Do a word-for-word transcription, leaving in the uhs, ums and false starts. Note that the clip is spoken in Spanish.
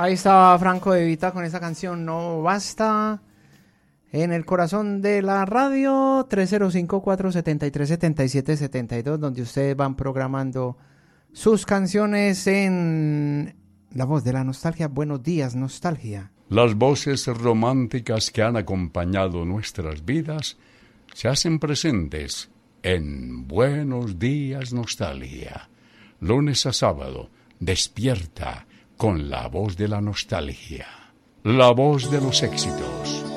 Ahí estaba Franco De Vita con esa canción No Basta. En el corazón de la radio, tres cero cinco, cuatro siete tres, siete siete siete dos, donde ustedes van programando sus canciones en La Voz de la Nostalgia. Buenos días, nostalgia. Las voces románticas que han acompañado nuestras vidas se hacen presentes en Buenos días, nostalgia. Lunes a sábado, despierta con la voz de la nostalgia. La voz de los éxitos.